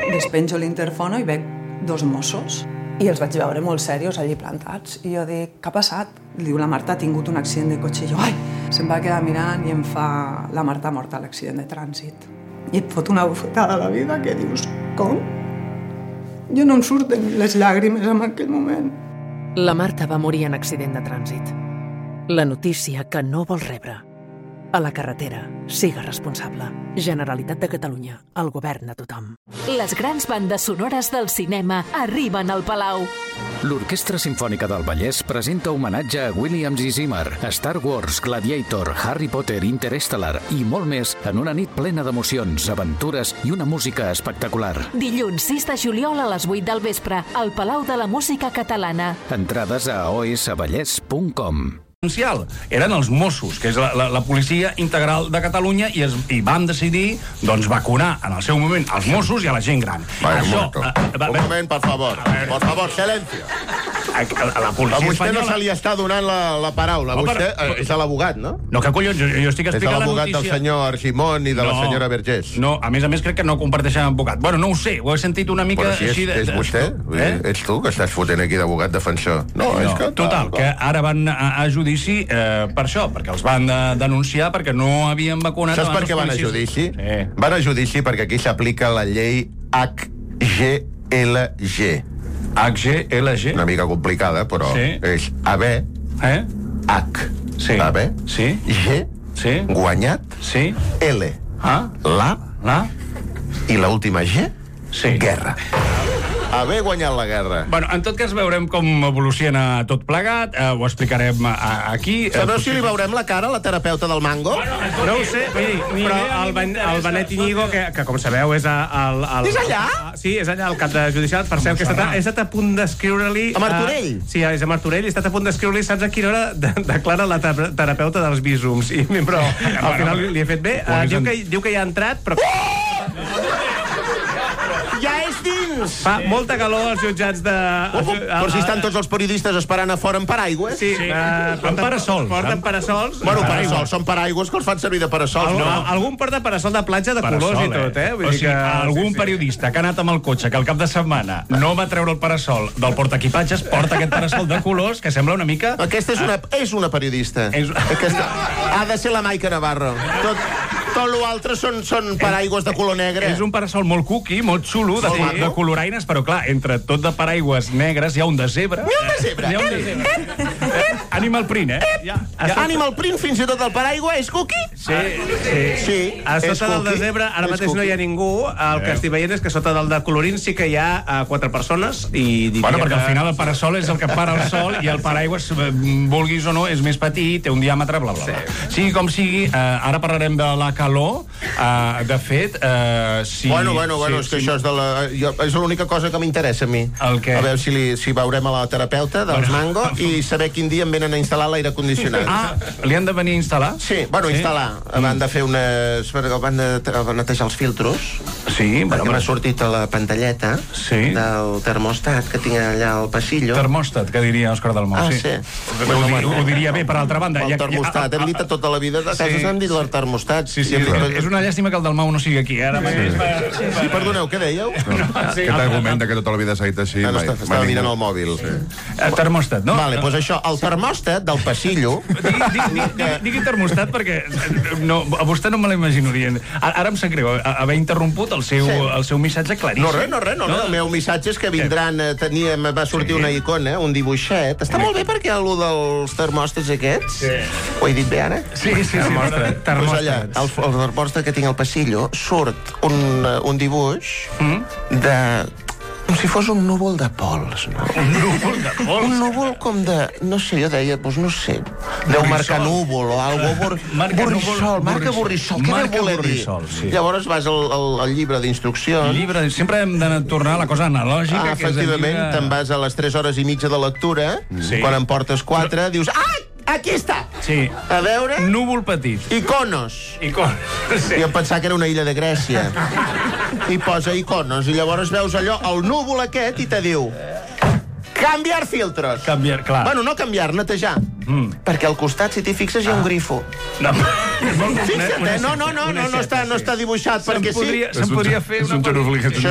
Despenjo l'interfono i veig 2 Mossos i els vaig veure molt serios allí plantats. I jo dic, què ha passat? Diu, la Marta ha tingut un accident de cotxe. I jo, ai! Se'm va quedar mirant i em fa, la Marta ha mort a l'accident de trànsit. I et fot una bufetada a la vida que dius, com? Jo no em surten les llàgrimes en aquell moment. La Marta va morir en accident de trànsit. La notícia que no vols rebre. A la carretera, siga responsable. Generalitat de Catalunya, el govern a tothom. Les grans bandes sonores del cinema arriben al Palau. L'Orquestra Simfònica del Vallès presenta homenatge a Williams i Zimmer, Star Wars, Gladiator, Harry Potter, Interstellar i molt més en una nit plena d'emocions, aventures i una música espectacular. Dilluns 6 de juliol a les 8 del vespre, al Palau de la Música Catalana. Entrades a osvallès.com. Eren els Mossos, que és la policia integral de Catalunya, i van decidir vacunar en el seu moment els Mossos i a la gent gran. Un moment, per favor. Por favor, silencio. La policia a vostè espanyola... no se li està donant la paraula. Vostè és l'abogat, no? No, que collons, jo estic explicant la notícia. És l'abogat del senyor Argimon i de la senyora Vergés. No, a més crec que no comparteixen abogat. Bueno, no ho sé, ho he sentit una mica... Però si és vostè? Ets tu que estàs fotent aquí d'abogat defensor? No, és que... Total, que ara van a judici per això, perquè els van denunciar perquè no havien vacunat... Saps per què van a judici? Van a judici perquè aquí s'aplica la llei HGLG. HGLG? Una mica complicada, però és haver, H, haver, G, guanyat, L, la, i l'última G, guerra. Haver guanyat la guerra. Bueno, en tot cas veurem com evoluciona tot plegat, ho explicarem aquí. Sabeu si li veurem la cara a la terapeuta del Mango? No ho sé, però el Benet Iñigo, que com sabeu és el... És allà? Sí, és allà, al cap de judicial. Per cert, que he estat a punt d'escriure-li... A Martorell? Sí, és a Martorell. He estat a punt d'escriure-li, saps a quina hora declara la terapeuta dels bísums. Però al final li he fet bé. Diu que ja ha entrat, però... Ja és dins! Fa molta calor als jutjats de... Però si estan tots els periodistes esperant a fora amb paraigües. Sí, amb parasols. Porten parasols. Bueno, parasols, són paraigües que els fan servir de parasols. Algun porta parasol de platja de colors i tot, eh? O sigui, algun periodista que ha anat amb el cotxe que al cap de setmana no va treure el parasol del portaequipatges, porta aquest parasol de colors que sembla una mica... Aquesta és una periodista. Ha de ser la Maica Navarro. Tot l'altre són paraigües de color negre. És un parasol molt cookie, molt xulo, de coloraines, però clar, entre tot de paraigües negres hi ha un de zebra. Hi ha un de zebra. Animal print, Animal print, fins i tot el paraigua és cookie? Sí. A sota del de zebra ara mateix no hi ha ningú. El que estic veient és que sota del de colorín sí que hi ha 4 persones. Bueno, perquè al final el parasol és el que para el sol i el paraigües, vulguis o no, és més petit, té un diàmetre, bla, bla, bla. Sigui com sigui, ara parlarem de la calor. De fet, Bueno, és que això és l'única cosa que m'interessa a mi. A veure si veurem a la terapeuta dels Mango i saber quin dia em venen a instal·lar l'aire condicionat. Li han de venir a instal·lar? Sí, instal·lar. Van de fer unes... Van de netejar els filtros. Sí, perquè m'ha sortit a la pantalleta del termostat que tinc allà al passillo. Termòstat, que diria Òscar Dalmau. Sí. Ho diria bé, per altra banda. El termostat. Hem dit tota la vida de casa s'han dit el termostat. Sí, és una llàstima que el Dalmau no sigui aquí, ara mateix. Sí, perdoneu, què dèieu? Aquest argument que tota la vida s'ha dit així... Estava mirant el mòbil. Termòstat, no? Vale, doncs això, el termòstat del passillo... Digui termostat perquè a vostè no me l'imagino dient. Ara em sap greu haver interromput el seu missatge claríssim. No, res. El meu missatge és que vindran... Va sortir una icona, un dibuixet. Està molt bé perquè allò dels termòstats aquests... Ho he dit bé, ara? Sí. Termòstat. El termòstat que tinc al passillo surt un dibuix de... com si fos un núvol de pols, no? Un núvol de pols? Un núvol com de... No sé, jo deia, doncs no sé. Deu marcar núvol o algo... Borrissol, marca borrissol. Què deu voler dir? Llavors vas al llibre d'instruccions... Sempre hem de tornar a la cosa analògica. Efectivament, te'n vas a les 3 hores i mitja de lectura, quan en portes 4, dius... Aquí està! Sí. A veure... Núvol petit. Iconos. Sí. I em pensava que era una illa de Grècia. I posa iconos. I llavors veus allò, el núvol aquest, i te diu... Canviar filtros. Canviar, clar. Bueno, no canviar, netejar. Perquè al costat, si t'hi fixes, hi ha un grifo. Fixa't, no està dibuixat perquè sí. Se'n podria fer... És un jeroglífic.